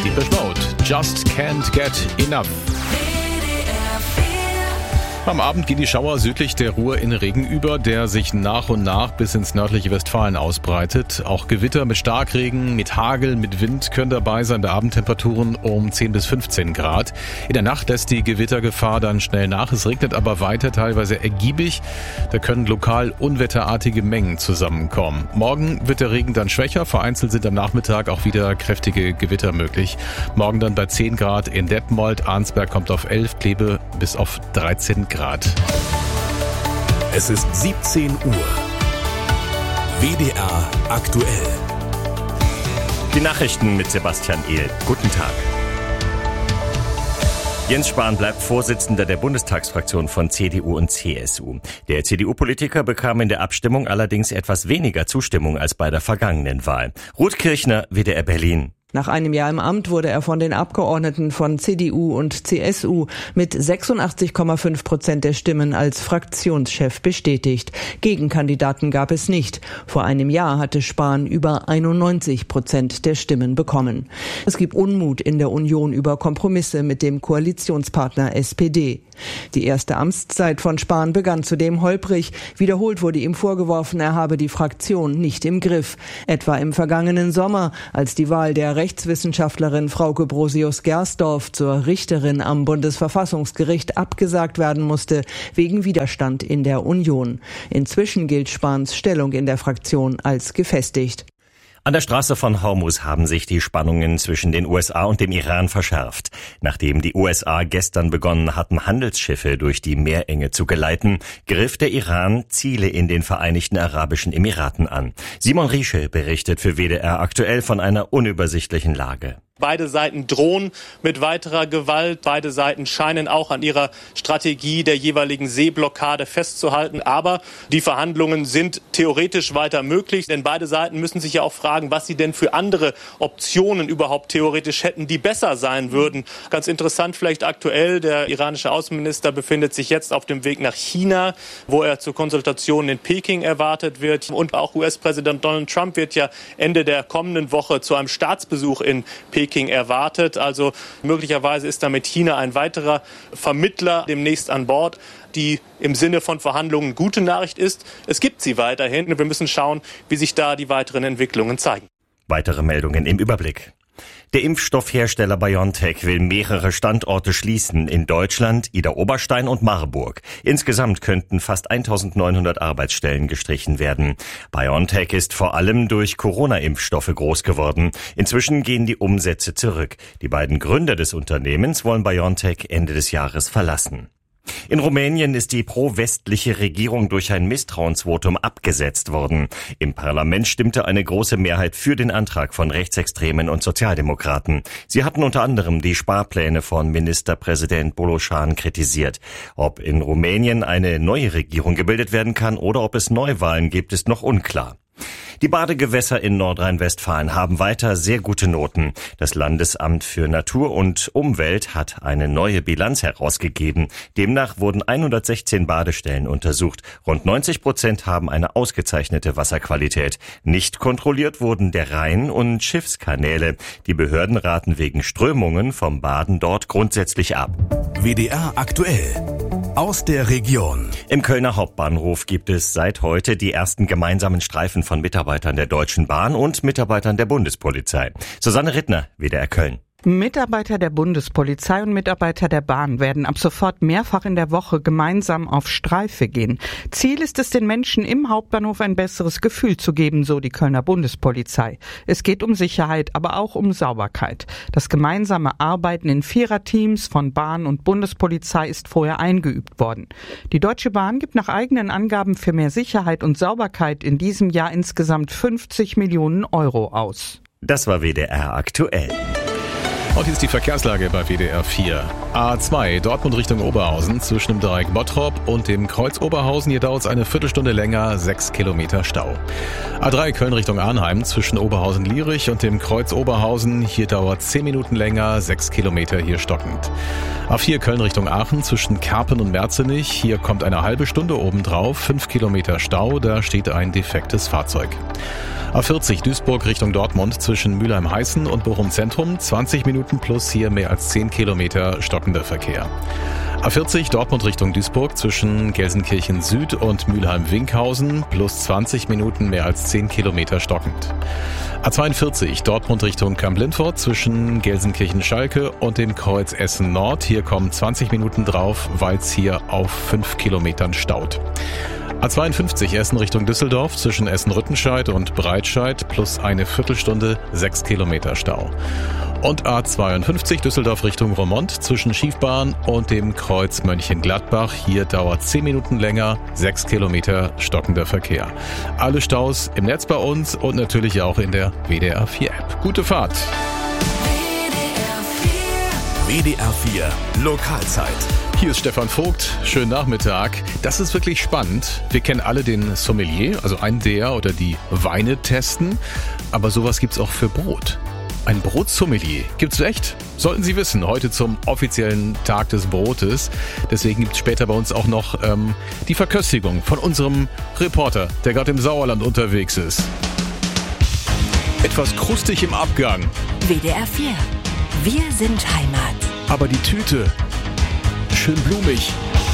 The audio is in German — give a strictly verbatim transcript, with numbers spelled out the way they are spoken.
Depeche Mode, Just Can't Get Enough. Am Abend gehen die Schauer südlich der Ruhr in Regen über, der sich nach und nach bis ins nördliche Westfalen ausbreitet. Auch Gewitter mit Starkregen, mit Hagel, mit Wind können dabei sein bei Abendtemperaturen um zehn bis fünfzehn Grad. In der Nacht lässt die Gewittergefahr dann schnell nach. Es regnet aber weiter, teilweise ergiebig. Da können lokal unwetterartige Mengen zusammenkommen. Morgen wird der Regen dann schwächer. Vereinzelt sind am Nachmittag auch wieder kräftige Gewitter möglich. Morgen dann bei zehn Grad in Detmold. Arnsberg kommt auf elf, Kleve bis auf dreizehn Grad. Es ist siebzehn Uhr. W D R aktuell. Die Nachrichten mit Sebastian Ehl. Guten Tag. Jens Spahn bleibt Vorsitzender der Bundestagsfraktion von C D U und C S U. Der C D U-Politiker bekam in der Abstimmung allerdings etwas weniger Zustimmung als bei der vergangenen Wahl. Ruth Kirchner, W D R Berlin. Nach einem Jahr im Amt wurde er von den Abgeordneten von C D U und C S U mit sechsundachtzig Komma fünf Prozent der Stimmen als Fraktionschef bestätigt. Gegenkandidaten gab es nicht. Vor einem Jahr hatte Spahn über einundneunzig Prozent der Stimmen bekommen. Es gibt Unmut in der Union über Kompromisse mit dem Koalitionspartner S P D. Die erste Amtszeit von Spahn begann zudem holprig. Wiederholt wurde ihm vorgeworfen, er habe die Fraktion nicht im Griff. Etwa im vergangenen Sommer, als die Wahl der Rechtswissenschaftlerin Frauke Brosius-Gersdorf zur Richterin am Bundesverfassungsgericht abgesagt werden musste, wegen Widerstand in der Union. Inzwischen gilt Spahns Stellung in der Fraktion als gefestigt. An der Straße von Hormuz haben sich die Spannungen zwischen den U S A und dem Iran verschärft. Nachdem die U S A gestern begonnen hatten, Handelsschiffe durch die Meerenge zu geleiten, griff der Iran Ziele in den Vereinigten Arabischen Emiraten an. Simon Riesche berichtet für W D R aktuell von einer unübersichtlichen Lage. Beide Seiten drohen mit weiterer Gewalt. Beide Seiten scheinen auch an ihrer Strategie der jeweiligen Seeblockade festzuhalten. Aber die Verhandlungen sind theoretisch weiter möglich. Denn beide Seiten müssen sich ja auch fragen, was sie denn für andere Optionen überhaupt theoretisch hätten, die besser sein würden. Ganz interessant vielleicht aktuell, der iranische Außenminister befindet sich jetzt auf dem Weg nach China, wo er zur Konsultation in Peking erwartet wird. Und auch U S-Präsident Donald Trump wird ja Ende der kommenden Woche zu einem Staatsbesuch in Peking erwartet. Also möglicherweise ist damit China ein weiterer Vermittler demnächst an Bord. Die im Sinne von Verhandlungen gute Nachricht ist, es gibt sie weiterhin. Wir müssen schauen, wie sich da die weiteren Entwicklungen zeigen. Weitere Meldungen im Überblick. Der Impfstoffhersteller BioNTech will mehrere Standorte schließen in Deutschland, Idar-Oberstein und Marburg. Insgesamt könnten fast eintausendneunhundert Arbeitsstellen gestrichen werden. BioNTech ist vor allem durch Corona-Impfstoffe groß geworden. Inzwischen gehen die Umsätze zurück. Die beiden Gründer des Unternehmens wollen BioNTech Ende des Jahres verlassen. In Rumänien ist die pro-westliche Regierung durch ein Misstrauensvotum abgesetzt worden. Im Parlament stimmte eine große Mehrheit für den Antrag von Rechtsextremen und Sozialdemokraten. Sie hatten unter anderem die Sparpläne von Ministerpräsident Boloșan kritisiert. Ob in Rumänien eine neue Regierung gebildet werden kann oder ob es Neuwahlen gibt, ist noch unklar. Die Badegewässer in Nordrhein-Westfalen haben weiter sehr gute Noten. Das Landesamt für Natur und Umwelt hat eine neue Bilanz herausgegeben. Demnach wurden hundertsechzehn Badestellen untersucht. Rund neunzig Prozent haben eine ausgezeichnete Wasserqualität. Nicht kontrolliert wurden der Rhein und Schiffskanäle. Die Behörden raten wegen Strömungen vom Baden dort grundsätzlich ab. W D R aktuell. Aus der Region. Im Kölner Hauptbahnhof gibt es seit heute die ersten gemeinsamen Streifen von Mitarbeitern der Deutschen Bahn und Mitarbeitern der Bundespolizei. Susanne Rittner, W D R Köln. Mitarbeiter der Bundespolizei und Mitarbeiter der Bahn werden ab sofort mehrfach in der Woche gemeinsam auf Streife gehen. Ziel ist es, den Menschen im Hauptbahnhof ein besseres Gefühl zu geben, so die Kölner Bundespolizei. Es geht um Sicherheit, aber auch um Sauberkeit. Das gemeinsame Arbeiten in Viererteams von Bahn und Bundespolizei ist vorher eingeübt worden. Die Deutsche Bahn gibt nach eigenen Angaben für mehr Sicherheit und Sauberkeit in diesem Jahr insgesamt fünfzig Millionen Euro aus. Das war W D R aktuell. Und hier ist die Verkehrslage bei W D R vier. A zwei, Dortmund Richtung Oberhausen, zwischen dem Dreieck Bottrop und dem Kreuz Oberhausen. Hier dauert es eine Viertelstunde länger, sechs Kilometer Stau. A drei, Köln Richtung Arnheim, zwischen Oberhausen-Lierich und dem Kreuz Oberhausen. Hier dauert zehn Minuten länger, sechs Kilometer hier stockend. A vier, Köln Richtung Aachen, zwischen Karpen und Merzenich. Hier kommt eine halbe Stunde obendrauf, fünf Kilometer Stau, da steht ein defektes Fahrzeug. A vierzig, Duisburg Richtung Dortmund, zwischen Mülheim-Heißen und Bochum Zentrum, zwanzig Minuten plus, hier mehr als zehn Kilometer stockender Verkehr. A vierzig, Dortmund Richtung Duisburg, zwischen Gelsenkirchen Süd und Mülheim-Winkhausen, plus zwanzig Minuten, mehr als zehn Kilometer stockend. A zweiundvierzig, Dortmund Richtung Kamp-Lintfort, zwischen Gelsenkirchen-Schalke und dem Kreuz Essen Nord. Hier kommen zwanzig Minuten drauf, weil es hier auf fünf Kilometern staut. A zweiundfünfzig, Essen Richtung Düsseldorf, zwischen Essen-Rüttenscheid und Breitscheid, plus eine Viertelstunde, sechs Kilometer Stau. Und A zweiundfünfzig, Düsseldorf Richtung Roermond, zwischen Schiefbahn und dem Kreuz Mönchengladbach. Hier dauert zehn Minuten länger, sechs Kilometer stockender Verkehr. Alle Staus im Netz bei uns und natürlich auch in der W D R vier App. Gute Fahrt! W D R vier Lokalzeit. Hier ist Stefan Vogt. Schönen Nachmittag. Das ist wirklich spannend. Wir kennen alle den Sommelier, also einen der oder die Weine testen. Aber sowas gibt's auch für Brot. Ein Brotsommelier. Gibt's echt? Sollten Sie wissen, heute zum offiziellen Tag des Brotes. Deswegen gibt's später bei uns auch noch ähm, die Verköstigung von unserem Reporter, der gerade im Sauerland unterwegs ist. Etwas krustig im Abgang. W D R vier. Wir sind Heimat. Aber die Tüte, schön blumig.